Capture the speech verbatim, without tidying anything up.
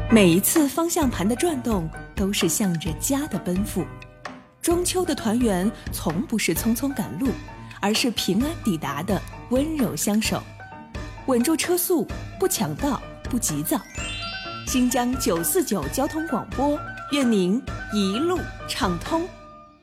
每一次方向盘的转动都是向着家的奔赴。中秋的团圆从不是匆匆赶路，而是平安抵达的温柔相守。稳住车速，不抢道，不急躁。新疆九四九交通广播，愿您一路畅通。